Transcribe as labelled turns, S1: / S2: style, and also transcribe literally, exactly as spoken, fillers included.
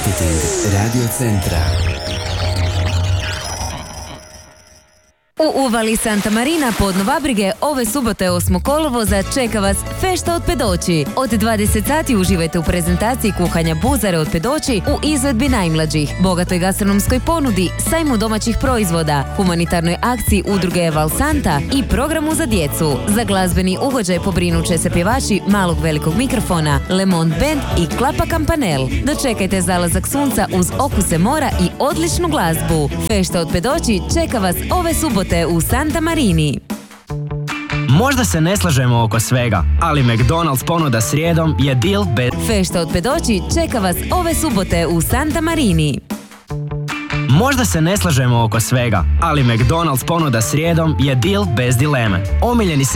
S1: Marketing Radio Centra.
S2: U uvali Santa Marina pod Novabrige ove subote osmog kolovoza čeka vas fešta od Pedoći. Od dvadeset sati uživajte u prezentaciji kuhanja buzare od Pedoći u izvedbi najmlađih, bogatoj gastronomskoj ponudi, sajmu domaćih proizvoda, humanitarnoj akciji udruge Val Santa i programu za djecu. Za glazbeni ugođaj pobrinut će se pjevači Malog velikog mikrofona, Le Monde Band i Klapa Kampanel. Dočekajte zalazak sunca uz okuse mora i odličnu glazbu. Fešta od Pedoći čeka vas ove subote u Santa Marini.
S3: Možda se ne slažemo oko svega, ali McDonald's ponuda srijedom je deal bez...
S2: Fešta od Pedoći čeka vas ove subote u Santa Marini.
S3: Možda se ne slažemo oko svega, ali McDonald's ponuda srijedom je deal bez dileme. Omiljeni